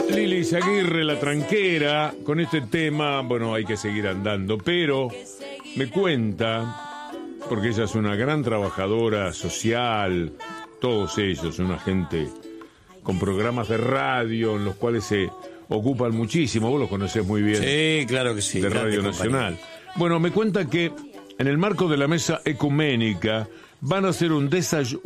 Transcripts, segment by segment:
Lili Izaguirre, la tranquera, con este tema, bueno, hay que seguir andando, pero me cuenta, porque ella es una gran trabajadora social, todos ellos, una gente con programas de radio en los cuales se ocupan muchísimo, vos los conocés muy bien. Sí, claro que sí. De Radio Nacional. Bueno, me cuenta que en el marco de la mesa ecuménica van a hacer un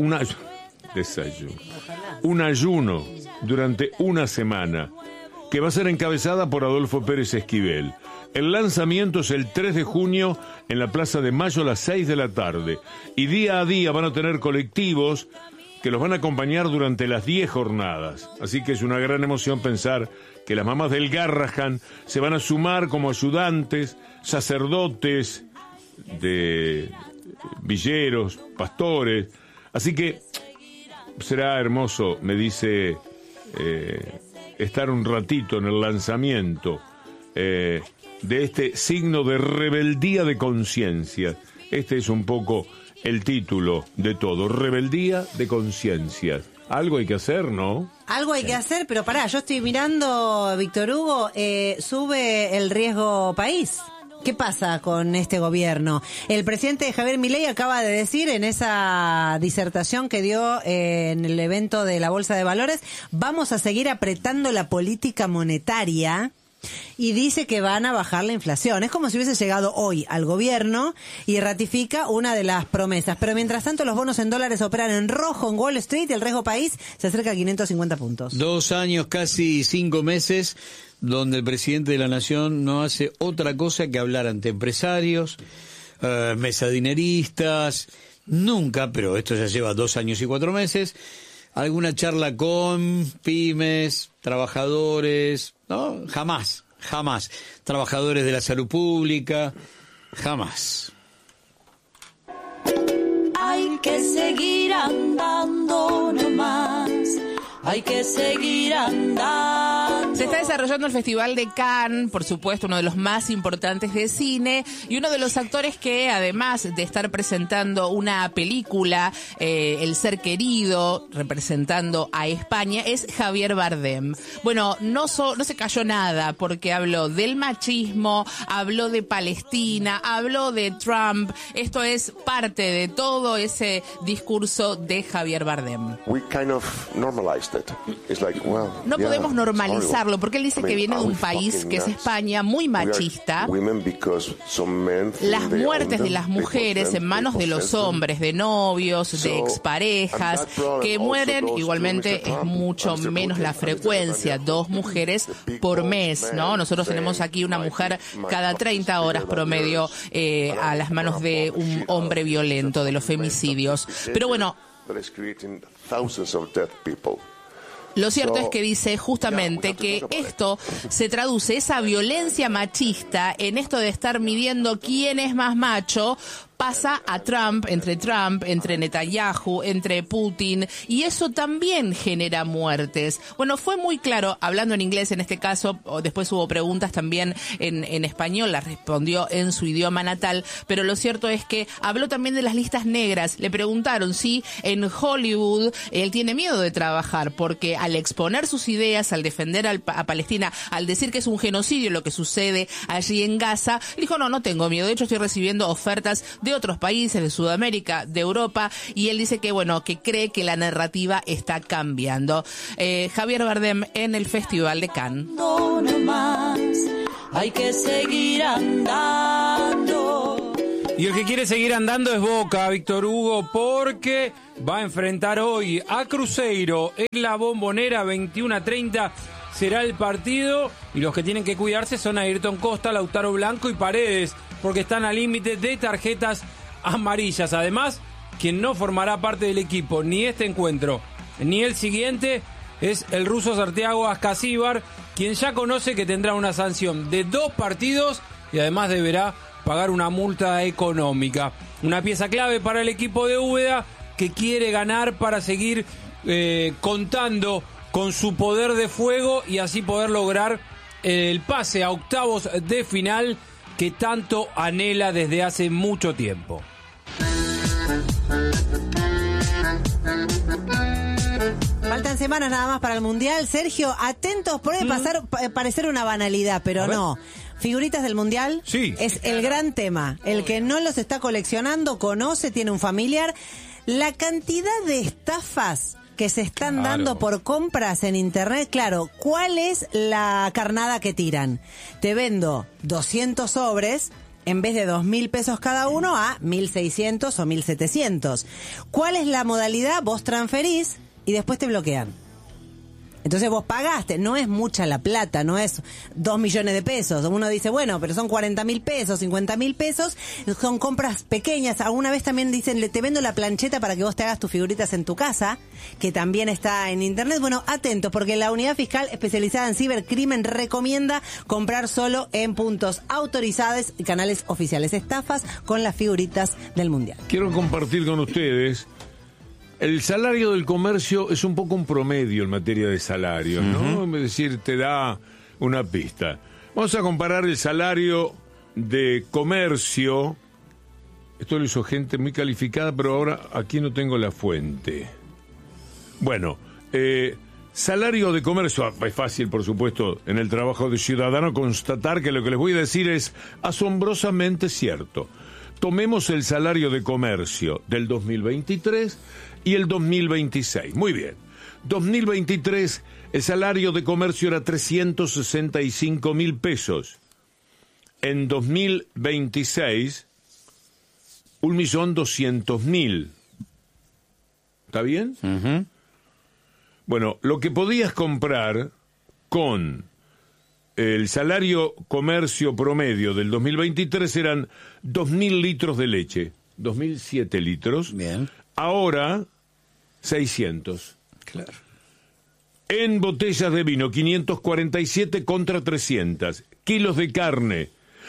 ayuno durante una semana, que va a ser encabezada por Adolfo Pérez Esquivel. El lanzamiento es el 3 de junio en la Plaza de Mayo a las 6 de la tarde. Y día a día van a tener colectivos que los van a acompañar durante las 10 jornadas. Así que es una gran emoción pensar que las mamás del Garrahan se van a sumar como ayudantes, sacerdotes, de villeros, pastores. Así que será hermoso, me dice, estar un ratito en el lanzamiento de este signo de rebeldía de conciencia. Este es un poco el título de todo, rebeldía de conciencia. Algo hay que hacer, ¿no? Algo hay que hacer, pero pará, yo estoy mirando, Víctor Hugo, sube el riesgo país. ¿Qué pasa con este gobierno? El presidente Javier Milei acaba de decir en esa disertación que dio en el evento de la Bolsa de Valores, vamos a seguir apretando la política monetaria, y dice que van a bajar la inflación. Es como si hubiese llegado hoy al gobierno y ratifica una de las promesas. Pero mientras tanto los bonos en dólares operan en rojo en Wall Street y el riesgo país se acerca a 550 puntos. 2 años, casi 5 meses, donde el presidente de la Nación no hace otra cosa que hablar ante empresarios, mesadineristas, nunca, pero esto ya lleva 2 años y 4 meses, alguna charla con pymes, trabajadores, ¿no? Jamás. Trabajadores de la salud pública, jamás. Hay que seguir andando nomás. Hay que seguir andando. Se está desarrollando el Festival de Cannes, por supuesto, uno de los más importantes de cine, y uno de los actores que, además de estar presentando una película, El ser querido, representando a España, es Javier Bardem. Bueno, no se cayó nada, porque habló del machismo, habló de Palestina, habló de Trump. Esto es parte de todo ese discurso de Javier Bardem. No podemos normalizarlo, porque él dice que viene de un país que es España, muy machista. Las muertes de las mujeres en manos de los hombres, de novios, de exparejas, que mueren, igualmente es mucho menos la frecuencia, 2 mujeres por mes, ¿no? Nosotros tenemos aquí una mujer cada 30 horas promedio a las manos de un hombre violento, de los femicidios. Pero bueno, lo cierto es que dice justamente que esto se traduce, esa violencia machista, en esto de estar midiendo quién es más macho, pasa a Trump, entre Netanyahu, entre Putin, y eso también genera muertes. Bueno, fue muy claro, hablando en inglés en este caso, después hubo preguntas también en español, las respondió en su idioma natal, pero lo cierto es que habló también de las listas negras. Le preguntaron si en Hollywood él tiene miedo de trabajar, porque al exponer sus ideas, al defender a Palestina, al decir que es un genocidio lo que sucede allí en Gaza, dijo, no tengo miedo, de hecho estoy recibiendo ofertas de otros países, de Sudamérica, de Europa, y él dice que que cree que la narrativa está cambiando. Javier Bardem en el Festival de Cannes. No más, hay que seguir andando. Y el que quiere seguir andando es Boca, Víctor Hugo, porque va a enfrentar hoy a Cruzeiro en la Bombonera, 21:30 será el partido, y los que tienen que cuidarse son Ayrton Costa, Lautaro Blanco y Paredes, porque están al límite de tarjetas amarillas. Además, quien no formará parte del equipo ni este encuentro ni el siguiente es el ruso Santiago Ascasíbar, quien ya conoce que tendrá una sanción de 2 partidos y además deberá pagar una multa económica. Una pieza clave para el equipo de Úbeda, que quiere ganar para seguir contando con su poder de fuego y así poder lograr el pase a octavos de final que tanto anhela desde hace mucho tiempo. Faltan semanas nada más para el Mundial. Sergio, atentos, puede parecer una banalidad, pero no. Figuritas del Mundial es el gran tema. El que no los está coleccionando, conoce, tiene un familiar. La cantidad de estafas que se están dando por compras en internet, claro, ¿cuál es la carnada que tiran? Te vendo 200 sobres, en vez de 2.000 pesos cada uno, a 1.600 o 1.700. ¿Cuál es la modalidad? Vos transferís y después te bloquean. Entonces vos pagaste, no es mucha la plata, no es 2 millones de pesos. Uno dice, bueno, pero son 40.000 pesos, 50.000 pesos, son compras pequeñas. Alguna vez también dicen, te vendo la plancheta para que vos te hagas tus figuritas en tu casa, que también está en internet. Bueno, atentos, porque la Unidad Fiscal especializada en cibercrimen recomienda comprar solo en puntos autorizados y canales oficiales. Estafas con las figuritas del Mundial. Quiero compartir con ustedes. El salario del comercio es un poco un promedio en materia de salario, ¿no? Es decir, te da una pista. Vamos a comparar el salario de comercio. Esto lo hizo gente muy calificada, pero ahora aquí no tengo la fuente. Bueno, salario de comercio. Es fácil, por supuesto, en el trabajo de ciudadano constatar que lo que les voy a decir es asombrosamente cierto. Tomemos el salario de comercio del 2023 y el 2026. Muy bien. 2023, el salario de comercio era 365.000 pesos. En 2026, 1.200.000. ¿Está bien? Uh-huh. Bueno, lo que podías comprar con el salario comercio promedio del 2023 eran 2.000 litros de leche, 2.007 litros. Bien. Ahora, 600. Claro. En botellas de vino, 547 contra 300. Kilos de carne,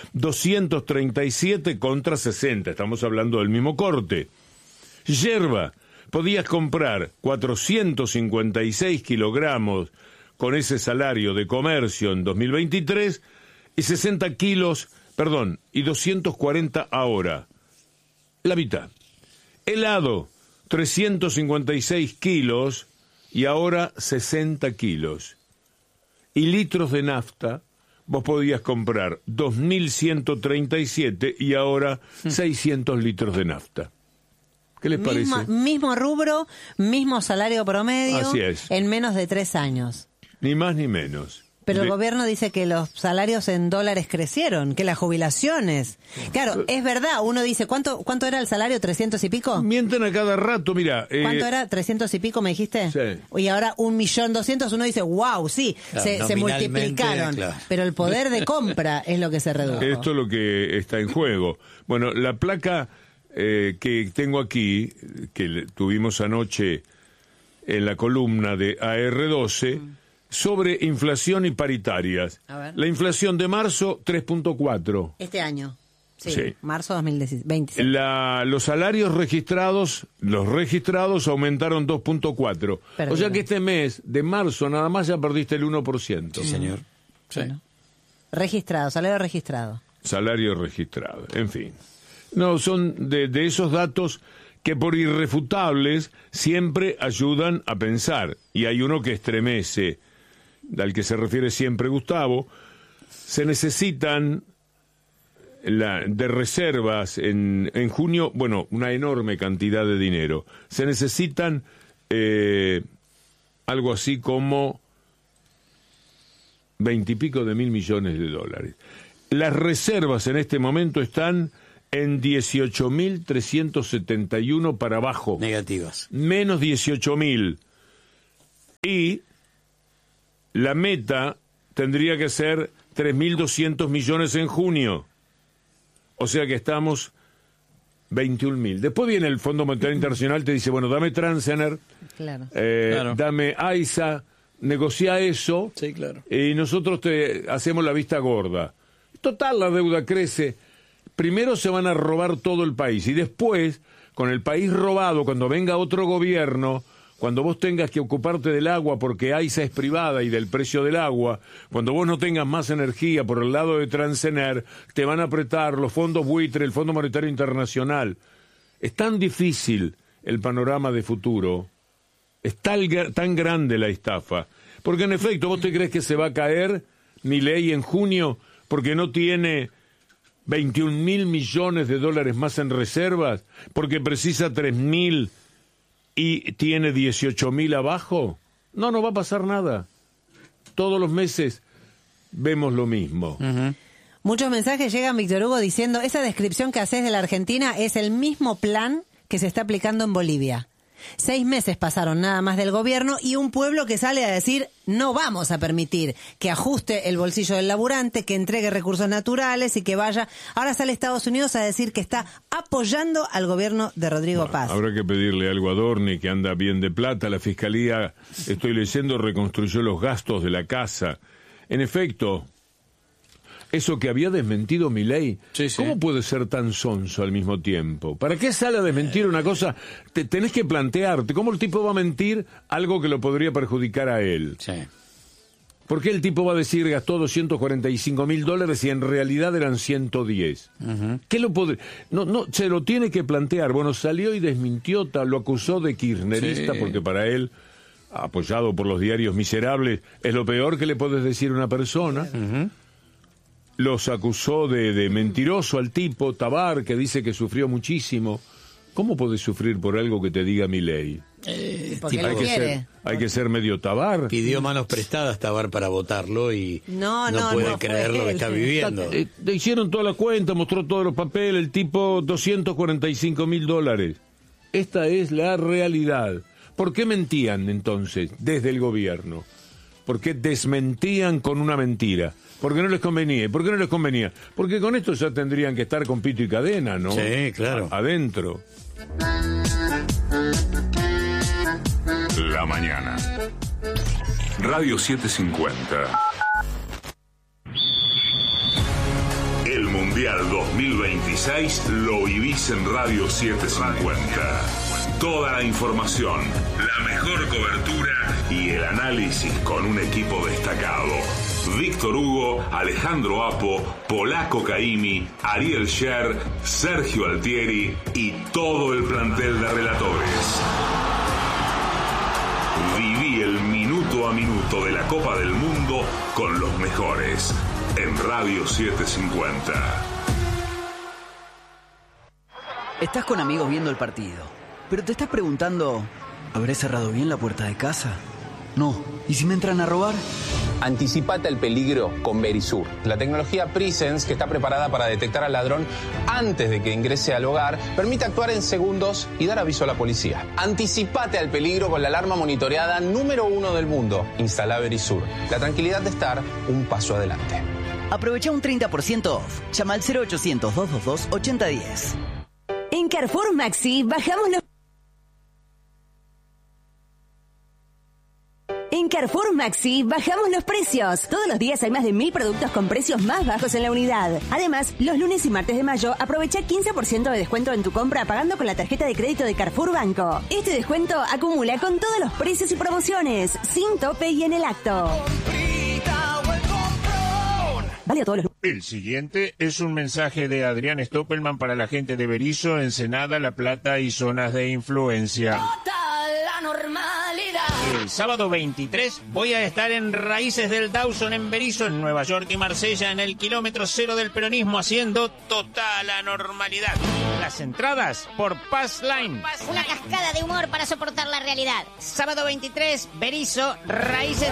237 contra 60. Estamos hablando del mismo corte. Yerba, podías comprar 456 kilogramos con ese salario de comercio en 2023 y 60 kilos, y 240 ahora. La mitad. Helado, 356 kilos y ahora 60 kilos. Y litros de nafta, vos podías comprar 2.137 y ahora 600 litros de nafta. ¿Qué les parece? Mismo rubro, mismo salario promedio. Así es. En menos de 3 años. Ni más ni menos. Pero el gobierno dice que los salarios en dólares crecieron, que las jubilaciones. Claro, es verdad, uno dice, ¿cuánto era el salario? ¿300 y pico? Mienten a cada rato, mira. ¿Cuánto era? ¿300 y pico me dijiste? Sí. Y ahora 1.200.000, uno dice, wow, sí, claro, se multiplicaron. Claro. Pero el poder de compra es lo que se redujo. Esto es lo que está en juego. Bueno, la placa que tengo aquí, que tuvimos anoche en la columna de AR12, sobre inflación y paritarias. La inflación de marzo, 3.4. Este año. Sí. Marzo 2026. Los salarios registrados, aumentaron 2.4. O sea que este mes de marzo nada más ya perdiste el 1%. Sí, señor. Sí. Bueno. Registrado, salario registrado. Salario registrado, en fin. No, son de esos datos que por irrefutables siempre ayudan a pensar. Y hay uno que estremece, al que se refiere siempre Gustavo. Se necesitan de reservas en junio, bueno, una enorme cantidad de dinero. Se necesitan algo así como 20 y pico de mil millones de dólares. Las reservas en este momento están en 18.371 para abajo. Negativas. Menos 18.000. Y la meta tendría que ser 3.200 millones en junio. O sea que estamos 21.000. Después viene el Fondo Monetario Internacional, te dice, bueno, dame Transener, claro. Dame AISA, negocia eso, sí, claro. Y nosotros te hacemos la vista gorda. Total, la deuda crece. Primero se van a robar todo el país y después, con el país robado, cuando venga otro gobierno, cuando vos tengas que ocuparte del agua porque AISA es privada y del precio del agua, cuando vos no tengas más energía por el lado de Transener, te van a apretar los fondos buitre, el Fondo Monetario Internacional. Es tan difícil el panorama de futuro Es tan grande la estafa. Porque en efecto, ¿vos te crees que se va a caer Milei en junio porque no tiene 21.000 millones de dólares más en reservas? ¿Porque precisa 3.000 y tiene 18.000 abajo? No va a pasar nada. Todos los meses vemos lo mismo. Uh-huh. Muchos mensajes llegan, Víctor Hugo, diciendo, esa descripción que haces de la Argentina es el mismo plan que se está aplicando en Bolivia. 6 meses pasaron nada más del gobierno y un pueblo que sale a decir, no vamos a permitir que ajuste el bolsillo del laburante, que entregue recursos naturales y que vaya. Ahora sale Estados Unidos a decir que está apoyando al gobierno de Rodrigo Paz. Habrá que pedirle algo a Dorni, que anda bien de plata. La Fiscalía, estoy leyendo, reconstruyó los gastos de la casa. En efecto, eso que había desmentido Milei, sí. ¿Cómo puede ser tan sonso al mismo tiempo? ¿Para qué sale a desmentir una cosa? Tenés que plantearte, ¿cómo el tipo va a mentir algo que lo podría perjudicar a él? Sí. ¿Por qué el tipo va a decir gastó $245.000 y en realidad eran 110? Uh-huh. ¿Qué lo podría? No, se lo tiene que plantear. Bueno, salió y desmintió, lo acusó de kirchnerista, sí. Porque para él, apoyado por los diarios miserables, es lo peor que le puedes decir a una persona. Uh-huh. Los acusó de mentiroso al tipo, Tabar, que dice que sufrió muchísimo. ¿Cómo podés sufrir por algo que te diga Milei? Porque él quiere. Hay que ser medio Tabar. Pidió manos prestadas Tabar para votarlo y no puede creer lo que está viviendo. Le hicieron toda la cuenta, mostró todos los papeles, el tipo $245.000. Esta es la realidad. ¿Por qué mentían entonces desde el gobierno? ¿Por qué desmentían con una mentira? Porque no les convenía. ¿Por qué no les convenía? Porque con esto ya tendrían que estar con pito y cadena, ¿no? Sí, claro. Adentro. La mañana. Radio 750. El Mundial 2026 lo vivís en Radio 750. Toda la información, la mejor cobertura y el análisis con un equipo destacado. Víctor Hugo, Alejandro Apo, Polaco Caimi, Ariel Sher, Sergio Altieri y todo el plantel de relatores. Viví el minuto a minuto de la Copa del Mundo con los mejores en Radio 750. Estás con amigos viendo el partido, pero te estás preguntando, ¿habré cerrado bien la puerta de casa? No. ¿Y si me entran a robar? Anticipate al peligro con Verisur, la tecnología Presence que está preparada para detectar al ladrón antes de que ingrese al hogar, permite actuar en segundos y dar aviso a la policía. Anticipate al peligro con la alarma monitoreada número 1 del mundo. Instala Verisur, la tranquilidad de estar un paso adelante. Aprovecha un 30% off. Llama al 0800-222-8010. En Carrefour Maxi bajamos los... En Carrefour Maxi bajamos los precios. Todos los días hay más de 1.000 productos con precios más bajos en la unidad. Además, los lunes y martes de mayo aprovecha 15% de descuento en tu compra pagando con la tarjeta de crédito de Carrefour Banco. Este descuento acumula con todos los precios y promociones, sin tope y en el acto. Vale a todos los... El siguiente es un mensaje de Adrián Stoppelman para la gente de Berisso, Ensenada, La Plata y zonas de influencia. La normalidad. El sábado 23 voy a estar en Raíces del Dawson en Berisso, en Nueva York y Marsella, en el kilómetro 0 del peronismo, haciendo total anormalidad. Las entradas por Pass Line. Una cascada de humor para soportar la realidad. Sábado 23, Berisso, Raíces